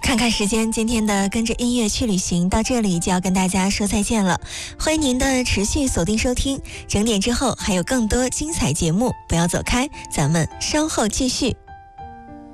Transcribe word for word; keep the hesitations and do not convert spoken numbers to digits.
看看时间，今天的跟着音乐去旅行到这里就要跟大家说再见了。欢迎您的持续锁定收听，整点之后还有更多精彩节目，不要走开，咱们稍后继续。